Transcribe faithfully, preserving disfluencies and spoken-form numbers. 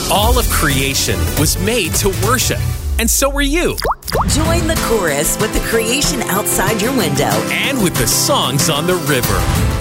All of creation was made to worship, and so were you. Join the chorus with the creation outside your window and with the songs on the river.